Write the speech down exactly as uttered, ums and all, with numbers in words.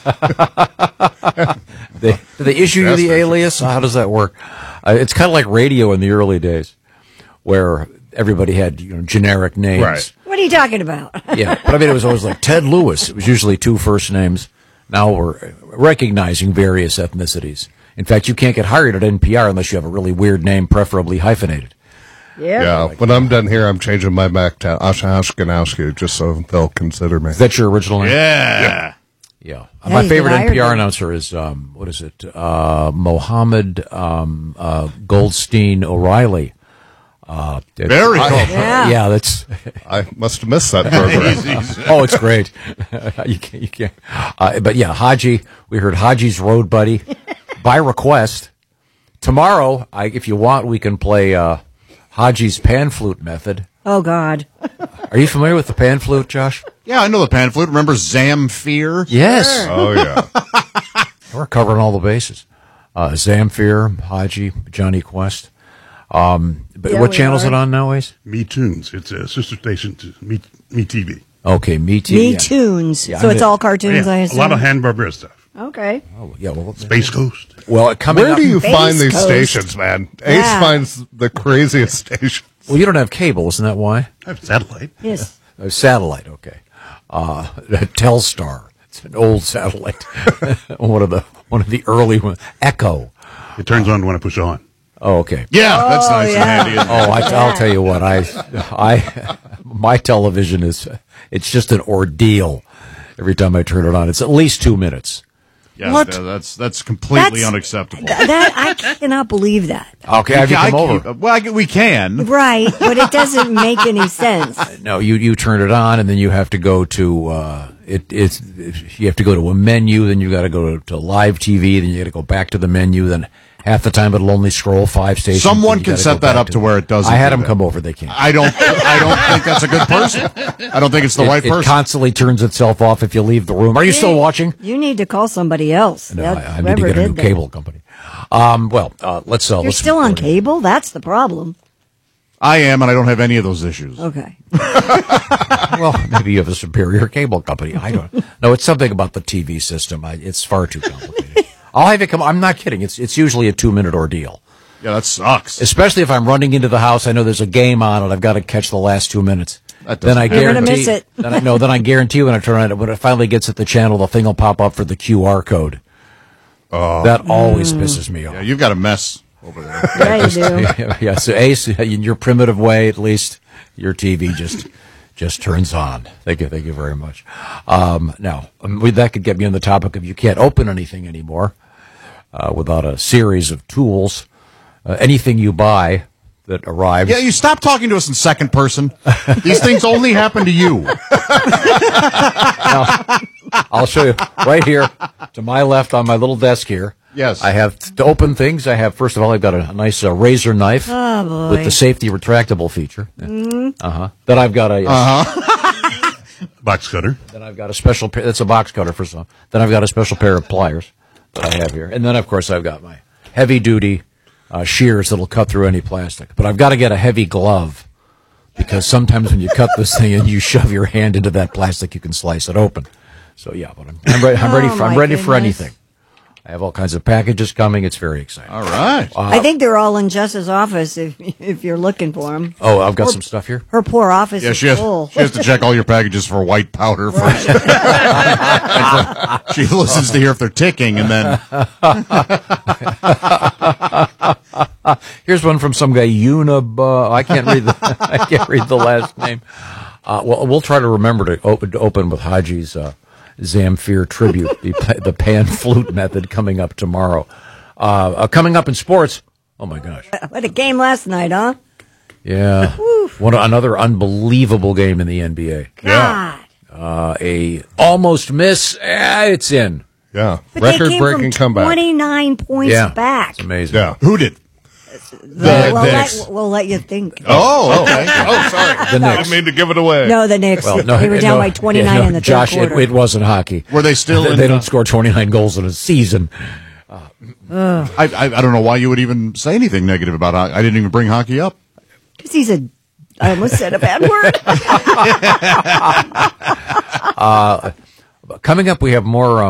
they, do they issue you the alias? How does that work? Uh, it's kind of like radio in the early days, where everybody had you know generic names. Right. What are you talking about? Yeah, but I mean, it was always like Ted Lewis. It was usually two first names. Now we're recognizing various ethnicities. In fact, you can't get hired at N P R unless you have a really weird name, preferably hyphenated. Yeah. Yeah, when I'm done here, I'm changing my back to Ashkenowski just so they'll consider me. Is that your original name? Yeah. Yeah. Yeah, My you favorite get hired N P R then. announcer is, um, what is it? Uh, Mohammed um, uh, Goldstein O'Reilly. Uh, Very I- cool. Yeah. Yeah, that's. I must have missed that program. Oh, it's great. you can't. You can't. Uh, but yeah, Haji. We heard Haji's Road Buddy by request. Tomorrow, I, if you want, we can play uh, Haji's Pan Flute Method. Oh, God. Are you familiar with the pan flute, Josh? Yeah, I know the pan flute. Remember Zamfir? Yes. Oh, yeah. We're covering all the bases. Uh, Zamfir, Haji, Johnny Quest. Um, but Yeah, what we channel is are. it on now, Ace? Me Tunes. It's a sister station to Me, Me T V. Okay, Me T V. Me yeah. Tunes. Yeah, so I'm it's in- all cartoons, Yeah, I a assume? lot of Hanna-Barbera stuff. Okay. Oh, yeah. Well, Space Coast. well, coming Where up. do you Base find these Coast. stations, man? Ace Yeah. finds the craziest stations. Well, you don't have cable, isn't that why? I have satellite. Yes. Uh, satellite, okay. Uh, Telstar. It's an old satellite. one of the one of the early ones. Echo. It turns on when I push on. Oh, okay. Yeah, that's Oh, nice yeah. and handy. Isn't it? Oh, I, I'll tell you what. I, I, my television is. It's just an ordeal. Every time I turn it on, it's at least two minutes. Yeah, What? th- that's that's completely That's- unacceptable. Th- that I cannot believe that. Okay, have you I come over? keep- well, I, we can. Right, but it doesn't make any sense. No, you you turn it on, and then you have to go to uh, it. It's you have to go to a menu, then you got to go to, to live T V, then you got to go back to the menu. Then half the time it'll only scroll five stations. Someone then you can gotta set go that back up to where it doesn't I had do them that. come over. They can't. I don't. I don't think that's a good person. I don't think it's the it, right it person. constantly turns itself off if you leave the room. Are you still watching? You need to call somebody else. No, That- I, I need to whoever get a did new that. cable company. Um, well, uh, let's. Uh, You're let's still on cable? That's the problem. I am, and I don't have any of those issues. Okay. Well, maybe you have a superior cable company. I don't. No, it's something about the T V system. I, it's far too complicated. I'll have you come. I'm not kidding. It's it's usually a two minute ordeal. Yeah, that sucks. Especially if I'm running into the house, I know there's a game on and I've got to catch the last two minutes. That Then doesn't I matter. You're gonna guarantee. miss it. Then I, no, then I guarantee when I turn on it, when it finally gets at the channel, the thing will pop up for the Q R code. Oh, that always pisses me off. Yeah, you've got a mess over there. Yeah, you do. yeah, so Ace, in your primitive way, at least your T V just just turns on. Thank you, thank you very much. Um, now, um, we- that could get me on the topic of you can't open anything anymore uh, without a series of tools. Uh, anything you buy that arrives. Yeah, you stop talking to us in second person. These things only happen to you. I'll show you right here to my left on my little desk here. Yes. I have to open things. I have, first of all, I've got a, a nice uh, razor knife Oh, boy. with the safety retractable feature. Mm-hmm. Uh huh. Then I've got a. Uh, Box cutter. Then I've got a special. pa- That's a box cutter for some. Then I've got a special pair of pliers that I have here, and then of course I've got my heavy duty uh, shears that'll cut through any plastic. But I've got to get a heavy glove because sometimes when you cut this thing and you shove your hand into that plastic, you can slice it open. So yeah, but I'm, I'm, re- I'm ready. Oh, For, I'm my ready for goodness. anything. I have all kinds of packages coming. It's very exciting. All right. I think they're all in Jess's office if if you're looking for them. Oh, I've got some stuff here. Her poor office Yeah, is she has, full. she has to check all your packages for white powder first. And for- she listens to hear if they're ticking, and then Here's one from some guy, Unib. Uh, I can't read the. I can't read the last name. Uh, well, we'll try to remember to open to open with Haji's uh, Zamfir tribute, the pa- the pan flute method coming up tomorrow. Uh, uh, coming up in sports. Oh my gosh! What a game last night, huh? Yeah, what another unbelievable game in the N B A. God. Uh, a almost miss. Eh, it's in. Yeah. But they Record came breaking from comeback. twenty-nine points Yeah, back. it's amazing. Yeah. who did? Well, we'll, Knicks. let, we'll let you think. Oh, okay. Oh, sorry. The I Knicks. mean to give it away. No, the Knicks. Well, no, they were down no, by twenty-nine yeah, no, in the third Josh, it, quarter. it wasn't hockey. Were they still They, in? they uh, don't score twenty-nine goals in a season. I, I I don't know why you would even say anything negative about hockey. I didn't even bring hockey up. Because he's a, I almost said a bad word. Coming up, we have more. Um,